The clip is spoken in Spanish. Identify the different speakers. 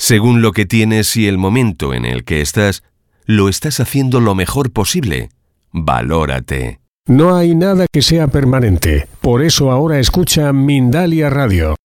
Speaker 1: Según lo que tienes y el momento en el que estás, lo estás haciendo lo mejor posible. Valórate.
Speaker 2: No hay nada que sea permanente. Por eso ahora escucha Mindalia Radio.